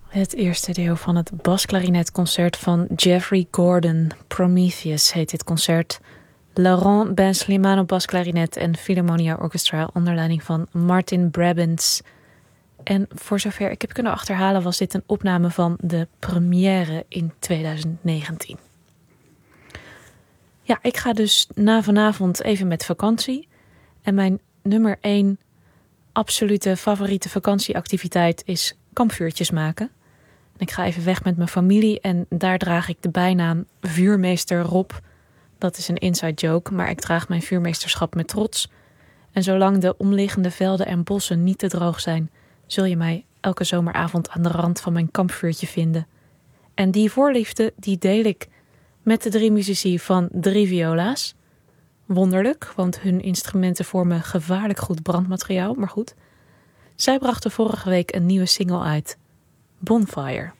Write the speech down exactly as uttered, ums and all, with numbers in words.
Het eerste deel van het basklarinetconcert van Jeffrey Gordon. Prometheus heet dit concert. Laurent Ben-Slimane op basklarinet en Philharmonia Orchestra onder leiding van Martin Brabants. En voor zover ik heb kunnen achterhalen was dit een opname van de première in tweeduizend negentien. Ja, ik ga dus na vanavond even met vakantie. En mijn nummer één absolute favoriete vakantieactiviteit is kampvuurtjes maken. En ik ga even weg met mijn familie en daar draag ik de bijnaam Vuurmeester Rob. Dat is een inside joke, maar ik draag mijn vuurmeesterschap met trots. En zolang de omliggende velden en bossen niet te droog zijn, zul je mij elke zomeravond aan de rand van mijn kampvuurtje vinden. En die voorliefde die deel ik met de drie muzici van Drie Viola's. Wonderlijk, want hun instrumenten vormen gevaarlijk goed brandmateriaal, maar goed. Zij brachten vorige week een nieuwe single uit, Bonfire.